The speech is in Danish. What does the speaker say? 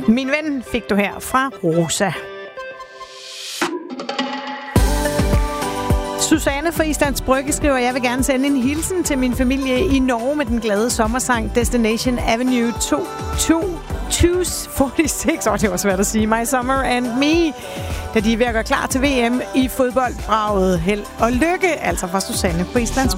Min ven fik du her fra Rosa. Susanne fra Islands Brygge skriver, jeg vil gerne sende en hilsen til min familie i Norge med den glade sommersang Destination Avenue 246. Det var svært at sige. My Summer and Me. Da de er ved at gøre klar til VM i fodbold. Braget held og lykke. Altså fra Susanne på Islands